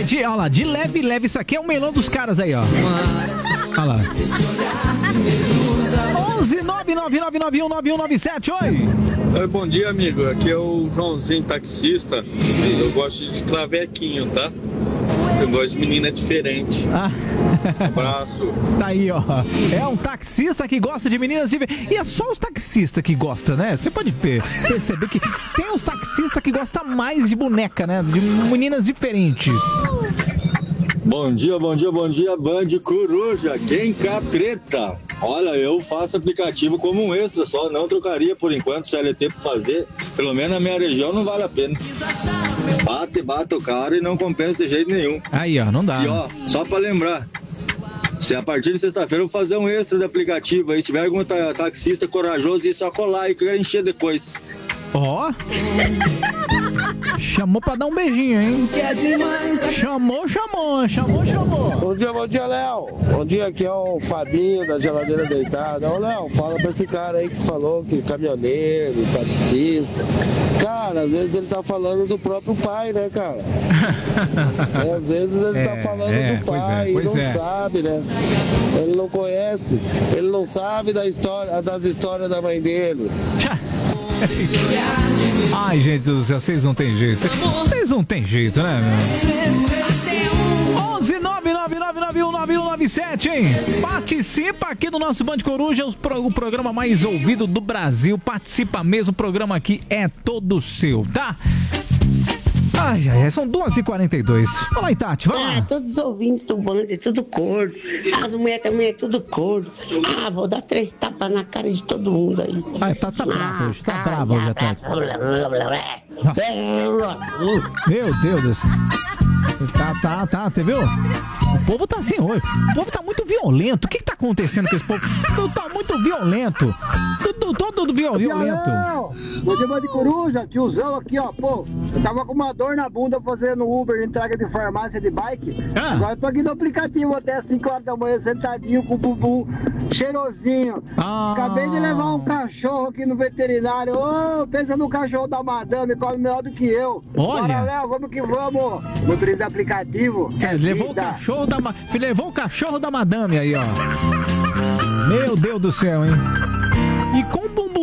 Olha lá, de leve, leve. Isso aqui é o melão dos caras aí, ó. Olha lá. 11999919197, oi. Oi, bom dia, amigo. Aqui é o Joãozinho, taxista. Eu gosto de travequinho, tá? Eu gosto de menina diferente. Abraço. Tá aí, ó. É um taxista que gosta de meninas diferentes. E é só os taxistas que gostam, né? Você pode perceber que tem os taxistas que gostam mais de boneca, né? De meninas diferentes. Bom dia, bom dia, bom dia, Band Coruja, quem catreta? Olha, eu faço aplicativo como um extra, só não trocaria por enquanto CLT pra fazer, pelo menos na minha região não vale a pena. Bate o cara e não compensa de jeito nenhum. Aí, ó, não dá. E ó, só pra lembrar, se a partir de sexta-feira eu vou fazer um extra de aplicativo aí, se tiver algum taxista corajoso, é só colar e quero encher depois. Ó. Chamou pra dar um beijinho, hein? Chamou. Bom dia, Léo. Bom dia, aqui é o Fabinho da Geladeira Deitada. Ô, Léo, fala pra esse cara aí que falou que caminhoneiro, taxista. Cara, às vezes ele tá falando do próprio pai, né, cara? Às vezes ele tá falando do pai e não sabe, né? Ele não conhece, ele não sabe das histórias da mãe dele. Ai, gente do céu, vocês não tem jeito. Vocês não tem jeito, né, meu? 11999919197, hein? Participa aqui do nosso Band Coruja, o programa mais ouvido do Brasil. Participa mesmo, o programa aqui é todo seu, tá? Ai, são 2h42. Fala aí, Tati, vai lá. Todos os ouvintes do Band, tudo corno. As mulheres também é tudo corno. Vou dar 3 tapas na cara de todo mundo aí. Tá bravo hoje, tá bravo hoje, Tati. Meu Deus do céu. Tá, você viu? O povo tá assim hoje. O povo tá muito violento. O que tá acontecendo com esse povo? Tá muito violento. Todo violento. Bom dia, de Coruja, tiozão aqui, ó. Pô, eu tava com uma dor na bunda fazendo Uber, entrega de farmácia de bike. Agora eu tô aqui no aplicativo até 5 horas da manhã, sentadinho com o bumbum cheirosinho. Acabei de levar um cachorro aqui no veterinário. Pensa no cachorro da madame, come melhor do que eu. Olha. Bora, Léo, vamos que vamos. Motorista aplicativo. Levou o cachorro da madame aí, ó. Meu Deus do céu, hein? E com bumbum